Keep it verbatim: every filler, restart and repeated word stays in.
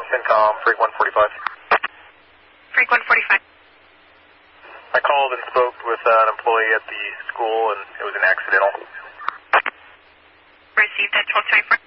Syncom, Freak one forty-five. Freak one forty-five. I called and spoke with uh, an employee at the school, and it was an accidental. Received that twelve twenty-four.